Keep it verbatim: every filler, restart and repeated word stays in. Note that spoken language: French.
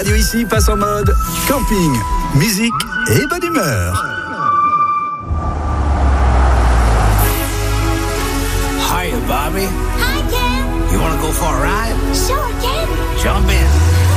radio ici passe en mode camping, musique et bonne humeur. Hiya, Bobby. Hi, Ken. You want to go for a ride? Sure, Ken. Jump in.